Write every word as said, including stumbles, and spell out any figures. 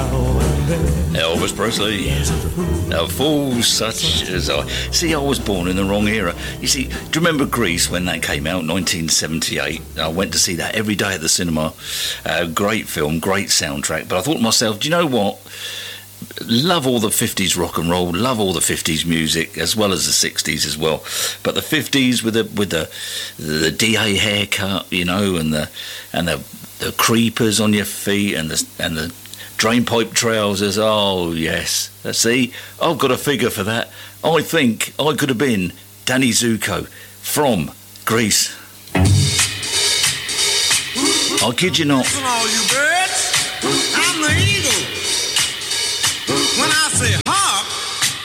Elvis Presley. Now, fools such as I. See, I was born in the wrong era. You see, do you remember Grease when that came out, nineteen seventy-eight? I went to see that every day at the cinema. Uh, great film, great soundtrack. But I thought to myself, do you know what? Love all the fifties rock and roll, love all the fifties music as well as the sixties as well. But the fifties with the with the the D A haircut, you know, and the and the the creepers on your feet and the and the drainpipe trousers. Oh yes, see, I've got a figure for that. I think I could have been Danny Zuko from Grease. I kid you not. Listen, all you birds, I'm the eagle. When I say